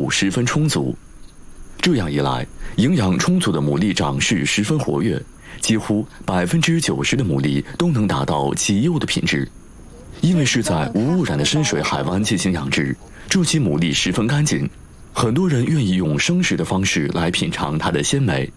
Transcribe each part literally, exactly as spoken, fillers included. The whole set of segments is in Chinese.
度十分充足。这样一来，营养充足的牡蛎长势十分活跃，几乎百分之九十的牡蛎都能达到极优的品质。因为是在无污染的深水海湾进行养殖，这些牡蛎十分干净，很多人愿意用生食的方式来品尝它的鲜美。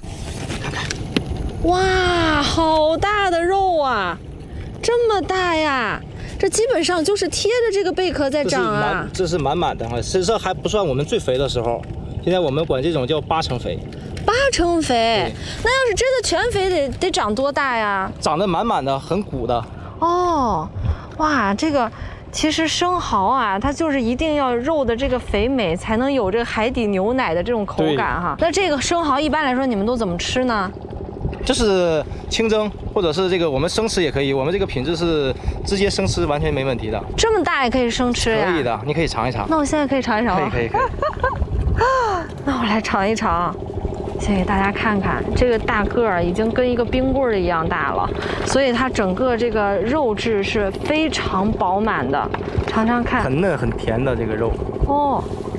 哇，好大的肉啊，这么大呀！这基本上就是贴着这个贝壳在长啊。 这是满满的哈，实际上还不算我们最肥的时候。现在我们管这种叫八成肥。 八成肥，那要是真的全肥得得长多大呀？ 长得满满的，很鼓的。 哦，哇，这个其实生蚝啊，它就是一定要肉的这个肥美，才能有这个海底牛奶的这种口感哈。那这个生蚝一般来说你们都怎么吃呢？ 就是清蒸，或者是这个我们生吃也可以。我们这个品质是直接生吃，完全没问题的。 这么大也可以生吃呀？ 可以的，你可以尝一尝。 那我现在可以尝一尝吗？ 可以可以可以。 那我来尝一尝。先给大家看看，这个大个儿已经跟一个冰棍儿一样大了，所以它整个这个肉质是非常饱满的。尝尝看， 很嫩很甜的这个肉。 哦，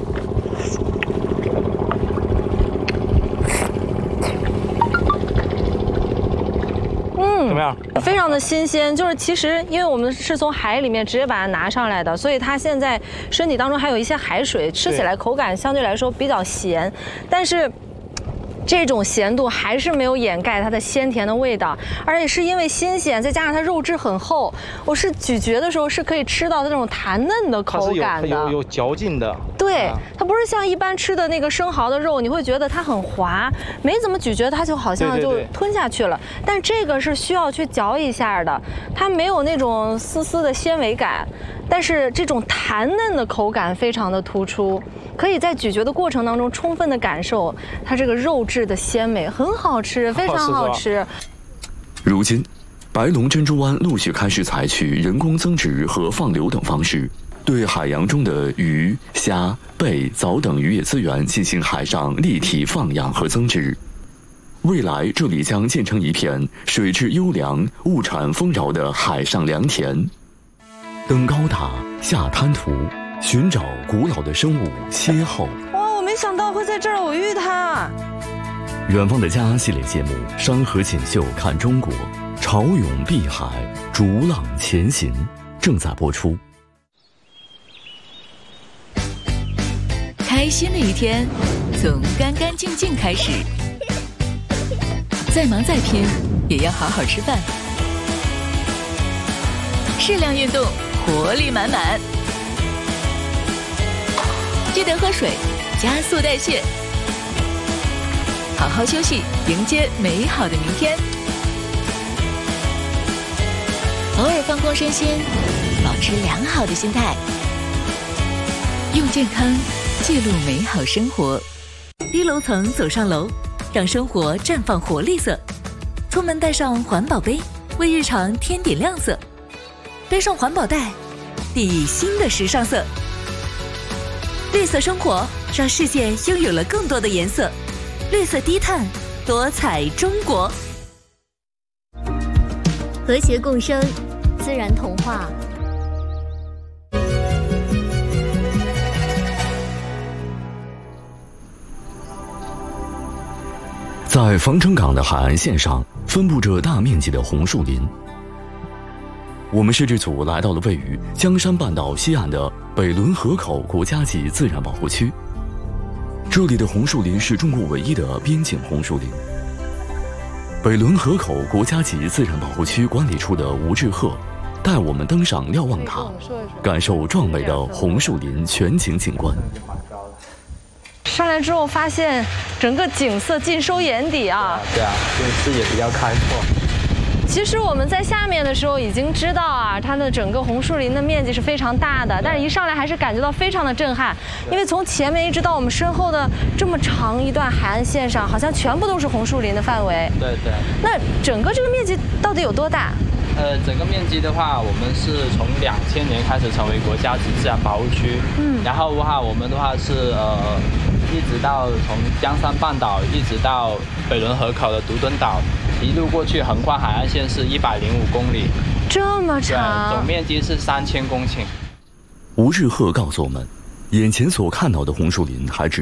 嗯， 怎么样？ 非常的新鲜，就是其实因为我们是从海里面直接把它拿上来的，所以它现在身体当中还有一些海水，吃起来口感相对来说比较咸，但是这种咸度还是没有掩盖它的鲜甜的味道，而且是因为新鲜，再加上它肉质很厚，我是咀嚼的时候是可以吃到它这种弹嫩的口感的， 有有有嚼劲的。 对，它不是像一般吃的那个生蚝的肉，你会觉得它很滑，没怎么咀嚼它就好像就吞下去了。对对对，但这个是需要去嚼一下的，它没有那种丝丝的纤维感，但是这种弹嫩的口感非常的突出。可以在咀嚼的过程当中充分的感受它这个肉质的鲜美，很好吃，非常好吃。 如今，白龙珍珠湾陆续开始采取人工增殖和放流等方式，对海洋中的鱼、虾、贝、藻等渔业资源进行海上立体放养和增殖。未来，这里将建成一片水质优良、物产丰饶的海上良田。登高塔，下滩涂，寻找古老的生物邂逅。 哇，我没想到会在这儿偶遇它。 远方的家系列节目《山河锦绣看中国》，潮涌碧海，逐浪前行，正在播出。 开心的一天，从干干净净开始。再忙再拼，也要好好吃饭。适量运动，活力满满。记得喝水，加速代谢。好好休息，迎接美好的明天。偶尔放空身心，保持良好的心态，用健康记录美好生活。低楼层走上楼，让生活绽放活力色。出门带上环保杯，为日常添点亮色。背上环保袋，砥砺新的时尚色。绿色生活，让世界拥有了更多的颜色。绿色低碳，多彩中国。 和谐共生，自然童话。 在防城港的海岸线上，分布着大面积的红树林。我们摄制组来到了位于江山半岛西岸的北仑河口国家级自然保护区。这里的红树林是中国唯一的边境红树林。北仑河口国家级自然保护区管理处的吴志鹤带我们登上瞭望塔，感受壮美的红树林全景景观。 上来之后发现整个景色尽收眼底啊！ 对啊，对啊，视野比较开阔。 其实我们在下面的时候已经知道啊，它的整个红树林的面积是非常大的，但是一上来还是感觉到非常的震撼，因为从前面一直到我们身后的这么长一段海岸线上，好像全部都是红树林的范围。 对对。 那整个这个面积到底有多大？ 呃，整个面积的话，我们是从两千年开始成为国家级自然保护区，嗯，然后的话，我们的话是呃，一直到从江山半岛一直到北仑河口的独墩岛，一路过去横跨海岸线是一百零五公里， 这么长， 总面积是三千公顷。 吴志鹤告诉我们，眼前所看到的红树林还只